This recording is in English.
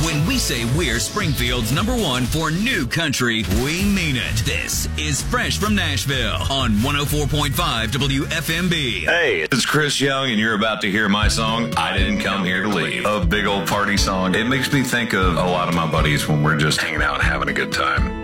When we say we're Springfield's #1 for new country, we mean it. This is Fresh from Nashville on 104.5 WFMB. Hey, it's Chris Young, and you're about to hear my song, I Didn't Come Here to Leave. A big old party song. It makes me think of a lot of my buddies when we're just hanging out and having a good time.